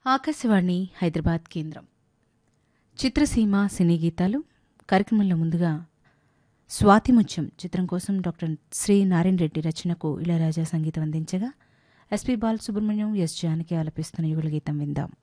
ఆకాశవాణి హైదరాబాద్ కేంద్రం చిత్రసీమ సినీ గీతాలు కార్యక్రమంలో ముందుగా స్వాతిముత్యం చిత్రం కోసం డాక్టర్ శ్రీ నారాయణ రెడ్డి రచనకు ఇళయరాజా సంగీతం అందించగా ఎస్పి బాలసుబ్రహ్మణ్యం ఎస్ జానకి ఆలపిస్తున్న యుగళ గీతం విందాం.